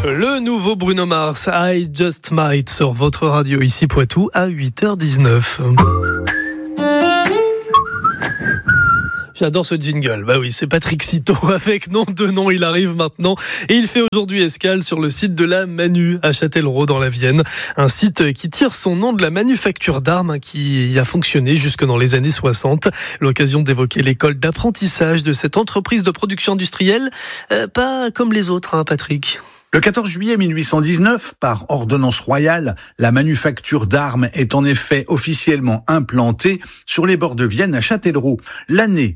Le nouveau Bruno Mars, I Just Might, sur votre radio ici Poitou à 8h19. J'adore ce jingle. Bah oui, c'est Patrick Citeau avec nom de nom. Il arrive maintenant et il fait aujourd'hui escale sur le site de la Manu à Châtellerault dans la Vienne. Un site qui tire son nom de la manufacture d'armes qui y a fonctionné jusque dans les années 60. L'occasion d'évoquer l'école d'apprentissage de cette entreprise de production industrielle. Pas comme les autres, hein, Patrick. Le 14 juillet 1819, par ordonnance royale, la manufacture d'armes est en effet officiellement implantée sur les bords de Vienne à Châtellerault. L'année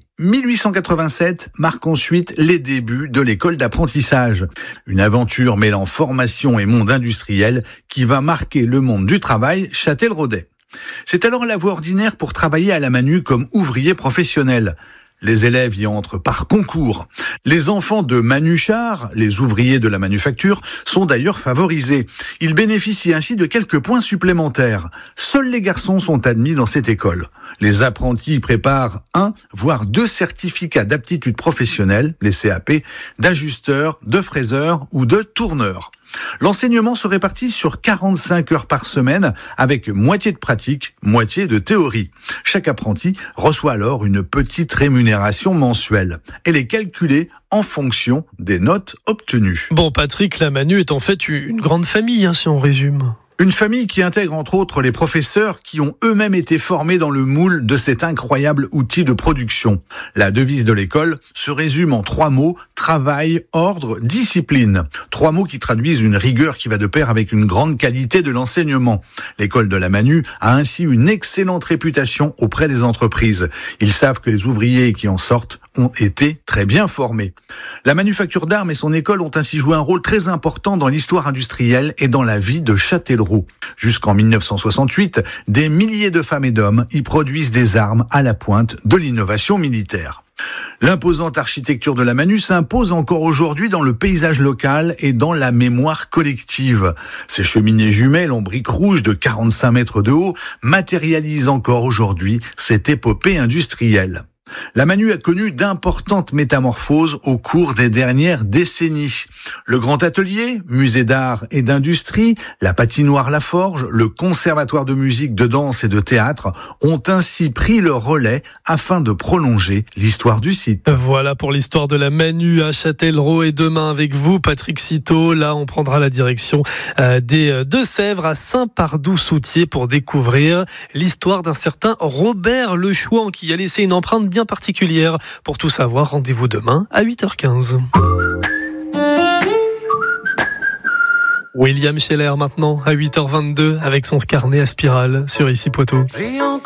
1887 marque ensuite les débuts de l'école d'apprentissage. Une aventure mêlant formation et monde industriel qui va marquer le monde du travail châtelleraudais. C'est alors la voie ordinaire pour travailler à la Manu comme ouvrier professionnel. Les élèves y entrent par concours. Les enfants de manuchards, les ouvriers de la manufacture, sont d'ailleurs favorisés. Ils bénéficient ainsi de quelques points supplémentaires. Seuls les garçons sont admis dans cette école. Les apprentis préparent 1, voire 2 certificats d'aptitude professionnelle, les CAP, d'ajusteur, de fraiseur ou de tourneur. L'enseignement se répartit sur 45 heures par semaine avec moitié de pratique, moitié de théorie. Chaque apprenti reçoit alors une petite rémunération mensuelle. Elle est calculée en fonction des notes obtenues. Bon, Patrick, la Manu est en fait une grande famille, hein, si on résume. Une famille qui intègre entre autres les professeurs qui ont eux-mêmes été formés dans le moule de cet incroyable outil de production. La devise de l'école se résume en 3 mots, travail, ordre, discipline. 3 mots qui traduisent une rigueur qui va de pair avec une grande qualité de l'enseignement. L'école de la Manu a ainsi une excellente réputation auprès des entreprises. Ils savent que les ouvriers qui en sortent ont été très bien formés. La manufacture d'armes et son école ont ainsi joué un rôle très important dans l'histoire industrielle et dans la vie de Châtellerault. Jusqu'en 1968, des milliers de femmes et d'hommes y produisent des armes à la pointe de l'innovation militaire. L'imposante architecture de la Manu s'impose encore aujourd'hui dans le paysage local et dans la mémoire collective. Ces cheminées jumelles en briques rouges de 45 mètres de haut matérialisent encore aujourd'hui cette épopée industrielle. La Manu a connu d'importantes métamorphoses au cours des dernières décennies. Le Grand Atelier, musée d'art et d'industrie, la patinoire La Forge, le conservatoire de musique, de danse et de théâtre ont ainsi pris le relais afin de prolonger l'histoire du site. Voilà pour l'histoire de la Manu à Châtellerault et demain avec vous, Patrick Citeau. Là, on prendra la direction des Deux-Sèvres à Saint-Pardoux-Soutier pour découvrir l'histoire d'un certain Robert Le Chouan qui a laissé une empreinte bien particulière. Pour tout savoir, rendez-vous demain à 8h15. William Scheller maintenant à 8h22 avec son carnet à spirale sur Ici Poitou.